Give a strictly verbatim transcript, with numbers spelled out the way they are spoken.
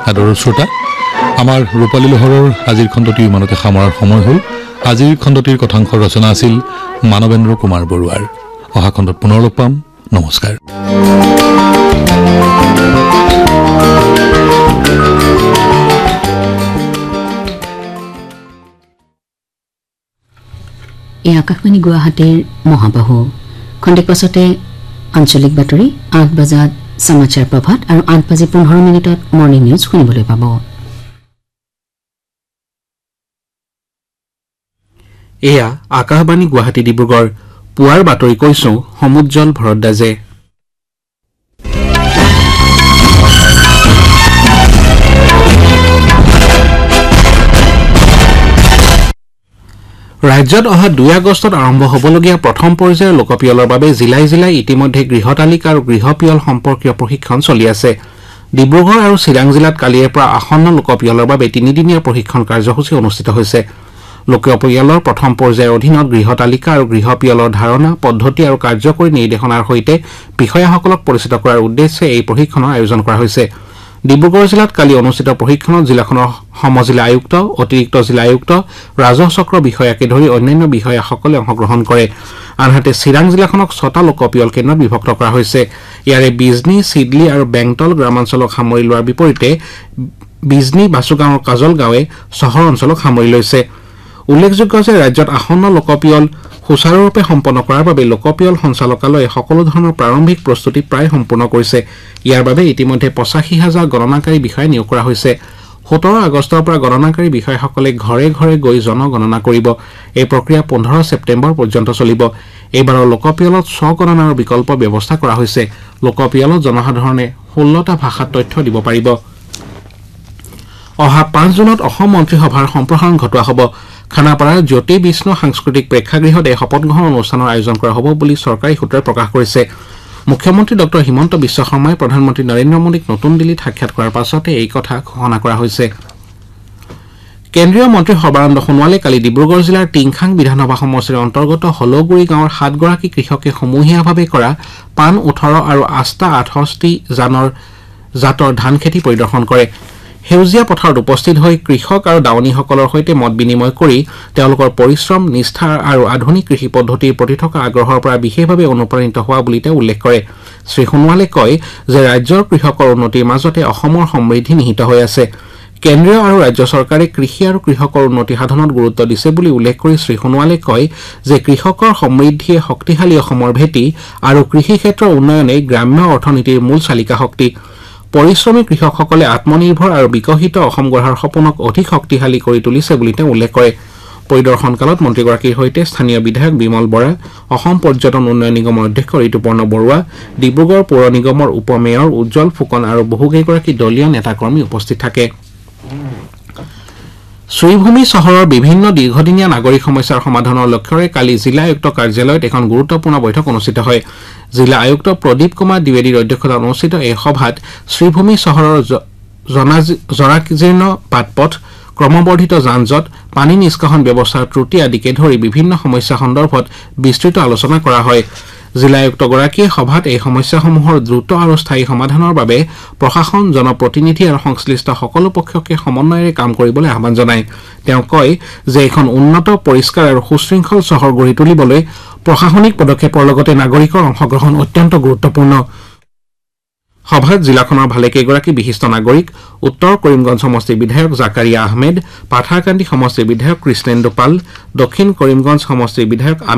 আদৰৰ শ্ৰোতা আমাৰ ৰূপালী লোহৰৰ আজিৰ খণ্ডটি ইমানতে সামৰাৰ সময় হ'ল আজিৰ খণ্ডটিৰ কথাংশ ৰচনা আছিল মানৱেন্দ্ৰ কুমাৰ বৰুৱাৰ অহা খণ্ডত পুনৰ লগ পাম নমস্কাৰ এই আকাশবাণী গুৱাহাটীৰ মহাবাহু খণ্ডেক পাছতে আঞ্চলিক বাতৰি আঠ বজাত সমাচাৰ প্ৰভাত আৰু আঠ বাজি পোন্ধৰ মিনিটত মৰ্ণিং নিউজ শুনিবলৈ পাব এয়া আকাশবাণী গুৱাহাটী ডিব্ৰুগড় পুৱাৰ বাতৰি কৈছো সমুজ্জ্বল ভৰদ্বাজে ৰাজ্যত অহা দুই আগষ্টত আৰম্ভ হ'বলগীয়া প্ৰথম পৰ্যায়ৰ লোকপিয়লৰ বাবে জিলাই জিলাই ইতিমধ্যে গৃহতালিকা আৰু গৃহপিয়ল সম্পৰ্কীয় প্ৰশিক্ষণ চলি আছে ডিব্ৰুগড় আৰু চিৰাং জিলাত কালিৰে পৰা আসন্ন লোকপিয়লৰ বাবে তিনিদিনীয়া প্ৰশিক্ষণ কাৰ্যসূচী অনুষ্ঠিত হৈছে লোকপিয়লৰ প্ৰথম পৰ্যায়ৰ অধীনত গৃহতালিকা আৰু গৃহপিয়লৰ ধাৰণা পদ্ধতি আৰু কাৰ্যকৰী নিৰ্দেশনাৰ সৈতে বিষয়াসকলক পৰিচিত কৰাৰ উদ্দেশ্যে এই প্ৰশিক্ষণৰ আয়োজন কৰা হৈছে ডিব্ৰুগড় জিলাত কালি অনুষ্ঠিত প্ৰশিক্ষণত জিলাখনৰ সমজিলা আয়ুক্ত অতিৰিক্ত জিলা আয়ুক্ত ৰাজহ চক্ৰ বিষয়াকে ধৰি অন্যান্য বিষয়াসকলে অংশগ্ৰহণ কৰে আনহাতে চিৰাং জিলাখনক ছটা লোকপিয়ল কেন্দ্ৰত বিভক্ত কৰা হৈছে ইয়াৰে বিজনী চিডলি আৰু বেংটল গ্ৰামাঞ্চলক সামৰি লোৱাৰ বিপৰীতে বিজনী বাসুগাঁও আৰু কাজল গাঁৱে চহৰ অঞ্চলক সামৰি লৈছে উল্লেখযোগ্য যে ৰাজ্যত আসন্ন লোকপিয়ল সুচাৰুৰূপে সম্পন্ন কৰাৰ বাবে লোকপিয়ল সঞ্চালকালয়ে সকলো ধৰণৰ প্ৰাৰম্ভিক প্ৰস্তুতি প্ৰায় সম্পূৰ্ণ কৰিছে ইয়াৰ বাবে ইতিমধ্যে পঁচাশী হাজাৰ গণনাকাৰী বিষয়া নিয়োগ কৰা হৈছে সোতৰ আগষ্টৰ পৰা গণনাকাৰী বিষয়াসকলে ঘৰে ঘৰে গৈ জনগণনা কৰিব এই প্ৰক্ৰিয়া পোন্ধৰ ছেপ্টেম্বৰ পৰ্যন্ত চলিব এইবাৰৰ লোকপিয়লত স্বগণনাৰ বিকল্প ব্যৱস্থা কৰা হৈছে লোকপিয়লত জনসাধাৰণে ষোল্লটা ভাষাত তথ্য দিব পাৰিব অহা পাঁচ জুনত অসম মন্ত্ৰীসভাৰ সম্প্ৰসাৰণ ঘটোৱা হ'ব খানাপাৰাৰ জ্যোতি বিষ্ণু সাংস্কৃতিক প্ৰেক্ষাগৃহত এই শপত গ্ৰহণ অনুষ্ঠানৰ আয়োজন কৰা হ'ব বুলি চৰকাৰী সূত্ৰই প্ৰকাশ কৰিছে মুখ্যমন্ত্ৰী ডক্টৰ হিমন্ত বিশ্ব শৰ্মাই প্ৰধানমন্ত্ৰী নৰেন্দ্ৰ মোদীক নতুন দিল্লীত সাক্ষাৎ কৰাৰ পাছতে এই কথা ঘোষণা কৰা হৈছে কেন্দ্ৰীয় মন্ত্ৰী সৰ্বানন্দ সোণোৱালে কালি ডিব্ৰুগড় জিলাৰ টিংখাং বিধানসভা সমষ্টিৰ অন্তৰ্গত হলগুৰি গাঁৱৰ সাতগৰাকী কৃষকে সমূহীয়াভাৱে কৰা পাণ ওঠৰ আৰু আস্থা আঠষষ্ঠি জানৰ জাতৰ ধান খেতি পৰিদৰ্শন কৰে সেউজীয়া পথাৰত উপস্থিত হৈ কৃষক আৰু দাৱনীসকলৰ সৈতে মত বিনিময় কৰি তেওঁলোকৰ পৰিশ্ৰম নিষ্ঠা আৰু আধুনিক কৃষি পদ্ধতিৰ প্ৰতি থকা আগ্ৰহৰ পৰা বিশেষভাৱে অনুপ্ৰাণিত হোৱা বুলি তেওঁ উল্লেখ কৰে শ্ৰী সোণোৱালে কয় যে ৰাজ্যৰ কৃষকৰ উন্নতিৰ মাজতে অসমৰ সমৃদ্ধি নিহিত হৈ আছে কেন্দ্ৰীয় আৰু ৰাজ্য চৰকাৰে কৃষি আৰু কৃষকৰ উন্নতি সাধনত গুৰুত্ব দিছে বুলি উল্লেখ কৰি শ্ৰী সোণোৱালে কয় যে কৃষকৰ সমৃদ্ধিয়ে শক্তিশালী অসমৰ ভেটি আৰু কৃষি ক্ষেত্ৰৰ উন্নয়নে গ্ৰাম্য অৰ্থনীতিৰ মূল চালিকা শক্তি পৰিশ্ৰমী কৃষকসকলে আত্মনিৰ্ভৰ আৰু বিকশিত অসম গঢ়াৰ সপোনক অধিক শক্তিশালী কৰি তুলিছে বুলি তেওঁ উল্লেখ কৰে পৰিদৰ্শনকালত মন্ত্ৰীগৰাকীৰ সৈতে স্থানীয় বিধায়ক বিমল বৰা অসম পৰ্যটন উন্নয়ন নিগমৰ অধ্যক্ষ ঋতুপৰ্ণ বৰুৱা ডিব্ৰুগড় পৌৰ নিগমৰ উপ মেয়ৰ উজ্জ্বল ফুকন আৰু বহুকেইগৰাকী দলীয় নেতাকৰ্মী উপস্থিত থাকে শ্ৰীভূমি চহৰৰ বিভিন্ন দীৰ্ঘদিনীয়া নাগৰিক সমস্যাৰ সমাধানৰ লক্ষ্যৰে কালি জিলা আয়ুক্ত কাৰ্যালয়ত এখন গুৰুত্বপূৰ্ণ বৈঠক অনুষ্ঠিত হয় জিলা আয়ুক্ত প্ৰদীপ কুমাৰ দ্বিবেদীৰ অধ্যক্ষতাত অনুষ্ঠিত এই সভাত শ্ৰীভূমি চহৰৰ জৰাজীৰ্ণ বাটপথ ক্ৰমবৰ্ধিত যান-জঁট পানী নিষ্কাশন ব্যৱস্থাৰ ত্ৰুটি আদিকে ধৰি বিভিন্ন সমস্যা সন্দৰ্ভত বিস্তৃত আলোচনা কৰা হয় জিলা আয়ুক্তগৰাকীয়ে সভাত এই সমস্যাসমূহৰ দ্ৰুত আৰু স্থায়ী সমাধানৰ বাবে প্ৰশাসন জনপ্ৰতিনিধি আৰু সংশ্লিষ্ট সকলো পক্ষকে সমন্বয়েৰে কাম কৰিবলৈ আহ্বান জনায় তেওঁ কয় যে এখন উন্নত পৰিষ্কাৰ আৰু সুশৃংখল চহৰ গঢ়ি তুলিবলৈ প্ৰশাসনিক পদক্ষেপৰ লগতে নাগৰিকৰ অংশগ্ৰহণ অত্যন্ত গুৰুত্বপূৰ্ণ সভাত জিলাখনৰ ভালেকেইগৰাকী বিশিষ্ট নাগৰিক উত্তৰ কৰিমগঞ্জ সমষ্টিৰ বিধায়ক জাকাৰিয়া আহমেদ পাথাৰকান্দি সমষ্টিৰ বিধায়ক কৃষ্ণেন্দু পাল দক্ষিণ কৰিমগঞ্জ সমষ্টিৰ বিধায়ক